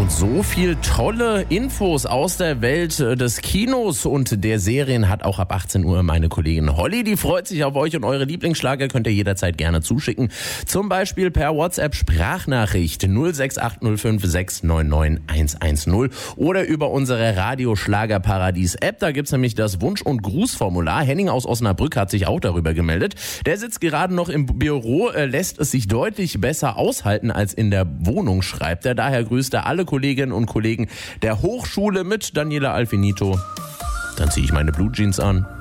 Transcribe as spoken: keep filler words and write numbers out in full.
und so viel tolle Infos aus der Welt des Kinos und der Serien hat auch ab achtzehn Uhr meine Kollegin Holly. Die freut sich auf euch und eure Lieblingsschlager könnt ihr jederzeit gerne zuschicken. Zum Beispiel per WhatsApp-Sprachnachricht null sechs acht null fünf sechs neun neun eins eins null oder über unsere Radio-Schlager-Paradies-App. Da gibt's nämlich das Wunsch- und Grußformular. Henning aus Osnabrück hat sich auch darüber gemeldet. Der sitzt gerade noch im Büro, äh, lässt es sich deutlich besser aushalten als in der Wohnung, schreibt er. Daher grüßt er alle Kolleginnen und Kollegen der Hochschule mit Daniela Alfinito. Dann ziehe ich meine Blue Jeans an.